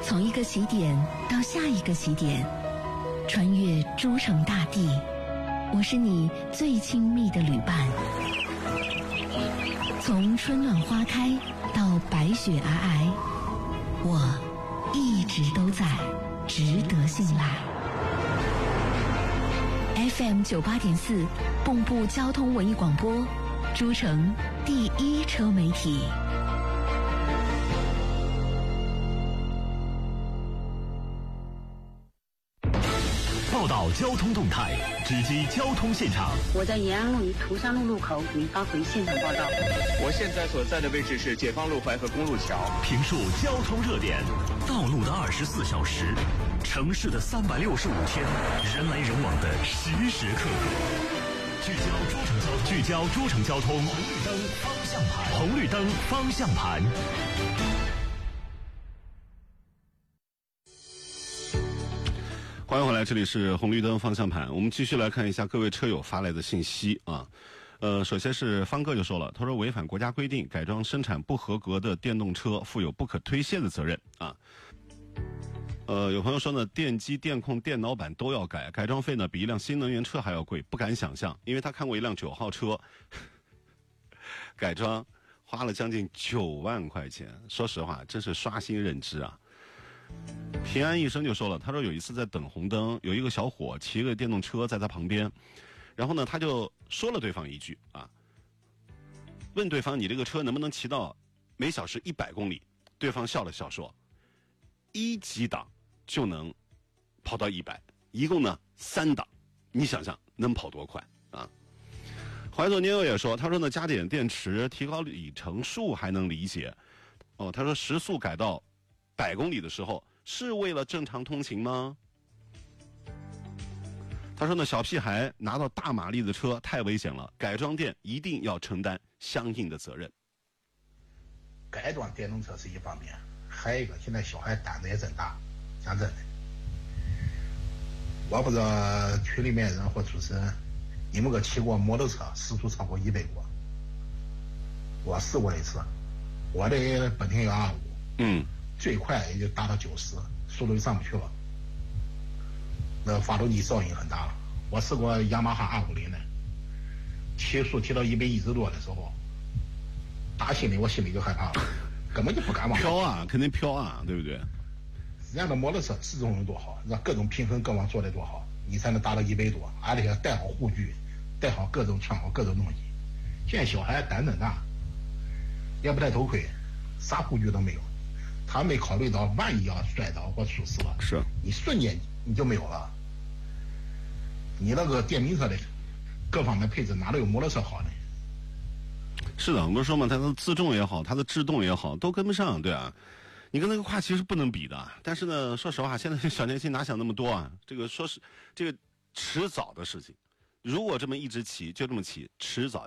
从一个起点到下一个起点，穿越诸城大地，我是你最亲密的旅伴。从春暖花开到白雪皑皑，我一直都在，值得信赖。FM 98.4，蚌埠交通文艺广播，诸城第一车媒体。 报道交通动态，直击交通现场。 我在延安路与涂山路路口给您发回现场报道。 我现在所在的位置是解放路淮河公路桥。 评述交通热点，道路的24小时，城市的365天，人来人往的时时刻刻。聚焦诸城交通，红绿灯方向盘。 欢迎回来，这里是红绿灯方向盘。我们继续来看一下各位车友发来的信息啊。首先是方哥就说了，他说违反国家规定改装生产不合格的电动车负有不可推卸的责任啊。有朋友说呢，电机、电控、电脑板都要改，改装费呢比一辆新能源车还要贵，不敢想象，因为他看过一辆9号车，改装花了将近9万块钱。说实话，真是刷新认知啊。平安一生就说了，他说有一次在等红灯，有一个小伙骑个电动车在他旁边，然后呢他就说了对方一句啊，问对方你这个车能不能骑到每小时100公里？对方笑了笑说，1级档就能跑到100，一共呢3档，你想想能跑多快啊？怀左年友也说，他说呢加点电池提高里程数还能理解，哦，他说时速改到100公里的时候是为了正常通勤吗？他说呢，小屁孩拿到大马力的车太危险了，改装店一定要承担相应的责任。 改装电动车是一方面，还有一个现在小孩胆子也真大，讲真的，我不知道群里面人或主持人，你们可骑过摩托车时速超过100过？我试过一次，我的本田125，最快也就达到90，速度就上不去了。那发动机噪音很大了。我试过雅马哈250的，提速提到110多的时候，打心里我心里就害怕了，根本就不敢往飘啊，肯定飘啊，对不对？ 人家的摩托车制动有多好，让各种平衡各网做的多好，你才能达到100多，而且带好护具，带好各种枪好各种东西。现在小孩胆子大，也不戴头盔，啥护具都没有。他没考虑到万一要摔倒或出事了， 是你瞬间你就没有了。你那个电瓶车的各方面配置哪都有摩托车好呢？ 是的，我们说嘛，它的自重也好，它的制动也好，都跟不上，对啊。你跟那个跨骑是不能比的。但是呢，说实话，现在小年轻哪想那么多啊？这个说是这个迟早的事情。如果这么一直骑，就这么骑，迟早。